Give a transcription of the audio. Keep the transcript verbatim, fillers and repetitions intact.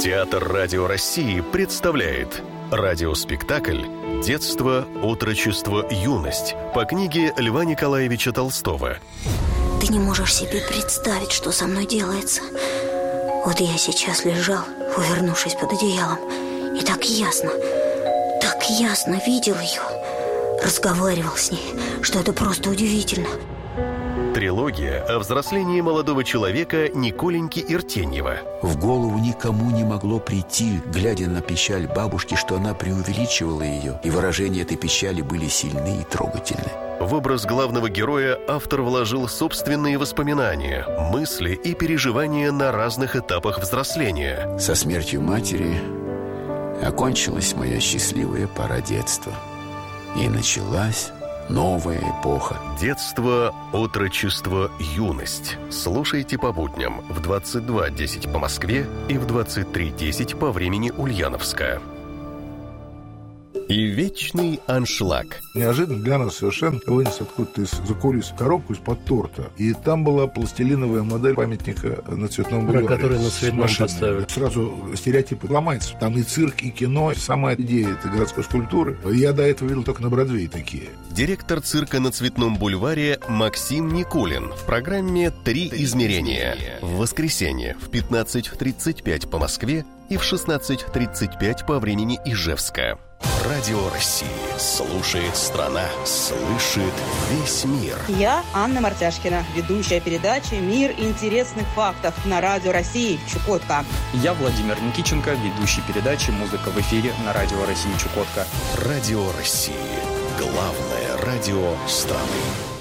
Театр Радио России представляет радиоспектакль «Детство, отрочество, юность» по книге Льва Николаевича Толстого. Ты не можешь себе представить, что со мной делается. Вот я сейчас лежал, увернувшись под одеялом, и так ясно, так ясно видел ее, разговаривал с ней, что это просто удивительно. Трилогия о взрослении молодого человека Николеньки Иртеньева. В голову никому не могло прийти, глядя на печаль бабушки, что она преувеличивала ее, и выражения этой печали были сильны и трогательны. В образ главного героя автор вложил собственные воспоминания, мысли и переживания на разных этапах взросления. Со смертью матери окончилась моя счастливая пора детства. И началась новая эпоха. Детство, отрочество, юность. Слушайте по будням в двадцать два десять по Москве и в двадцать три десять по времени Ульяновска. И вечный аншлаг. Неожиданно для нас совершенно вынес откуда-то из-за кулис коробку из-под торта. И там была пластилиновая модель памятника на Цветном бульваре. Который на Цветном поставили. Сразу стереотипы ломаются. Там и цирк, и кино. Сама идея этой городской скульптуры. Я до этого видел только на Бродвее такие. Директор цирка на Цветном бульваре Максим Никулин в программе «Три измерения». В воскресенье в пятнадцать тридцать пять по Москве и в шестнадцать тридцать пять по времени Ижевска. Радио России. Слушает страна. Слышит весь мир. Я Анна Мартяшкина, ведущая передачи «Мир интересных фактов» на Радио России Чукотка. Я Владимир Никиченко, ведущий передачи «Музыка в эфире» на Радио России Чукотка. Радио России. Главное радио страны.